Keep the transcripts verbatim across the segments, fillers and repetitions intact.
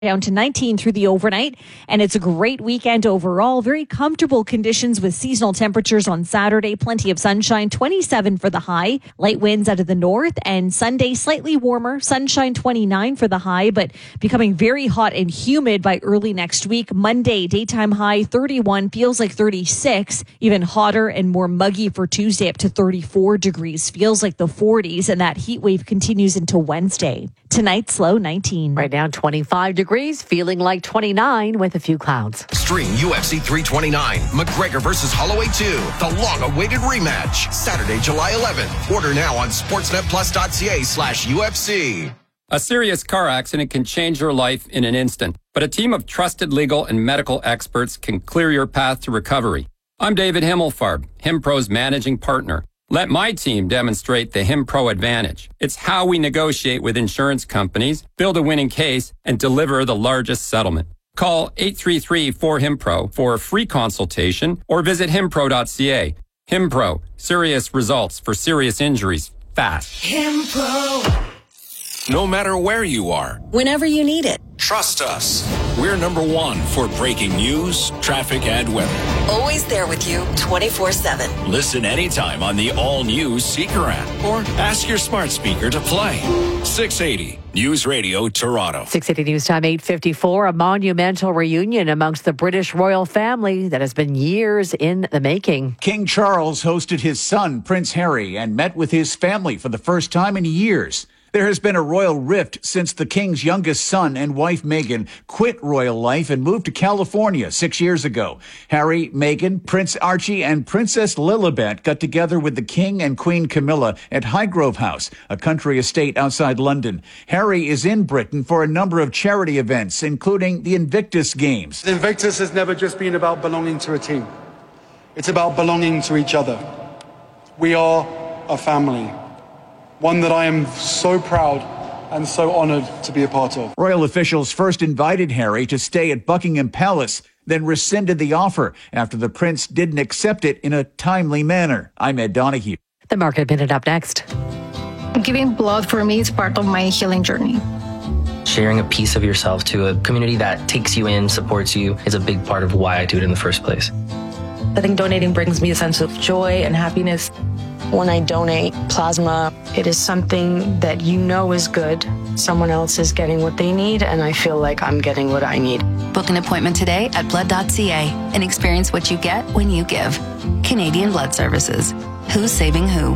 down to nineteen through the overnight, and it's a great weekend overall. Very comfortable conditions with seasonal temperatures on Saturday. Plenty of sunshine, twenty-seven for the high. Light winds out of the north, and Sunday slightly warmer. Sunshine, twenty-nine for the high, but becoming very hot and humid by early next week. Monday, daytime high, thirty-one, feels like thirty-six. Even hotter and more muggy for Tuesday, up to thirty-four degrees. Feels like the forties, and that heat wave continues into Wednesday. Tonight's low, nineteen. Right now, twenty-five degrees, feeling like twenty-nine with a few clouds. Stream U F C three twenty-nine, McGregor versus Holloway two, the long-awaited rematch. Saturday, July eleventh. Order now on sportsnetplus.ca slash UFC. A serious car accident can change your life in an instant, but a team of trusted legal and medical experts can clear your path to recovery. I'm David Himmelfarb, HimPro's managing partner. Let my team demonstrate the HimPro advantage. It's how we negotiate with insurance companies, build a winning case, and deliver the largest settlement. Call eight three three, four, HIMPRO for a free consultation or visit himpro dot c a. HimPro, serious results for serious injuries, fast. HimPro. No matter where you are, Whenever you need it. trust us. We're number one for breaking news, traffic, and weather. Always there with you twenty-four seven. Listen anytime on the all-new Seeker app or ask your smart speaker to play. six eighty News Radio Toronto. six eighty News Time, eight fifty-four. A monumental reunion amongst the British royal family that has been years in the making. King Charles hosted his son, Prince Harry, and met with his family for the first time in years. There has been a royal rift since the king's youngest son and wife, Meghan, quit royal life and moved to California six years ago. Harry, Meghan, Prince Archie, and Princess Lilibet got together with the king and Queen Camilla at Highgrove House, a country estate outside London. Harry is in Britain for a number of charity events, including the Invictus Games. The Invictus has never just been about belonging to a team. It's about belonging to each other. We are a family. One that I am so proud and so honored to be a part of. Royal officials first invited Harry to stay at Buckingham Palace, then rescinded the offer after the prince didn't accept it in a timely manner. I'm Ed Donahue. The Market Minute up next. Giving blood for me is part of my healing journey. Sharing a piece of yourself to a community that takes you in, supports you, is a big part of why I do it in the first place. I think donating brings me a sense of joy and happiness. When I donate plasma, it is something that you know is good. Someone else is getting what they need, and I feel like I'm getting what I need. Book an appointment today at blood dot c a and experience what you get when you give. Canadian Blood Services. Who's saving who?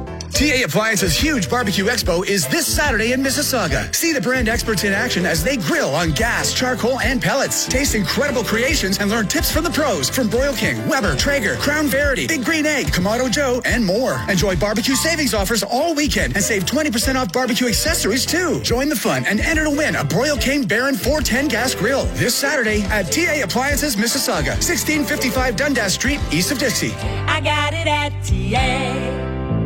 T A Appliances' huge barbecue expo is this Saturday in Mississauga. See the brand experts in action as they grill on gas, charcoal, and pellets. Taste incredible creations and learn tips from the pros from Broil King, Weber, Traeger, Crown Verity, Big Green Egg, Kamado Joe, and more. Enjoy barbecue savings offers all weekend and save twenty percent off barbecue accessories too. Join the fun and enter to win a Broil King Baron four ten gas grill this Saturday at T A Appliances Mississauga, sixteen fifty-five Dundas Street, east of Dixie. I got it at T A.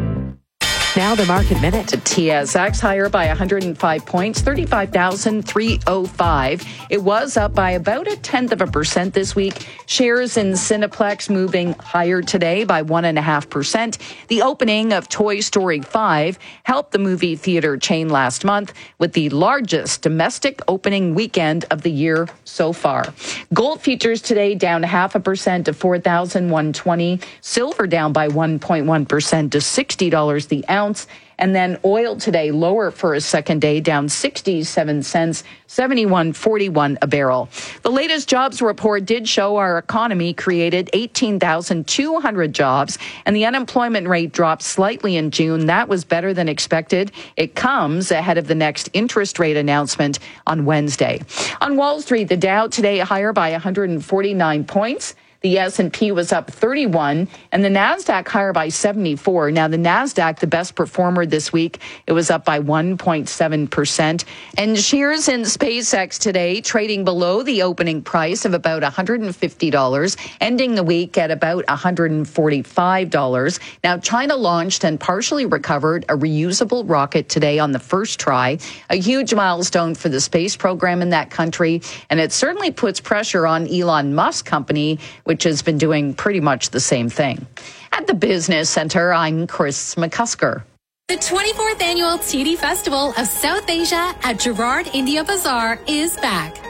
Now the Market Minute. The T S X higher by one hundred five points, thirty-five thousand three hundred five. It was up by about a tenth of a percent this week. Shares in Cineplex moving higher today by one and a half percent. The opening of Toy Story five helped the movie theater chain last month with the largest domestic opening weekend of the year so far. Gold futures today down half a percent to four thousand one hundred twenty. Silver down by one point one percent to sixty dollars the ounce. And then oil today lower for a second day, down sixty-seven cents, seventy-one forty-one a barrel. The latest jobs report did show our economy created eighteen thousand two hundred jobs, and the unemployment rate dropped slightly in June. That was better than expected. It comes ahead of the next interest rate announcement on Wednesday. On Wall Street, the Dow today higher by one hundred forty-nine points. The S and P was up thirty-one, and the NASDAQ higher by seventy-four. Now, the NASDAQ, the best performer this week, it was up by one point seven percent. And shares in SpaceX today trading below the opening price of about one hundred fifty dollars, ending the week at about one hundred forty-five dollars. Now, China launched and partially recovered a reusable rocket today on the first try, a huge milestone for the space program in that country, and it certainly puts pressure on Elon Musk's company, which has been doing pretty much the same thing. At the Business Center, I'm Chris McCusker. The twenty-fourth Annual T D Festival of South Asia at Gerard India Bazaar is back.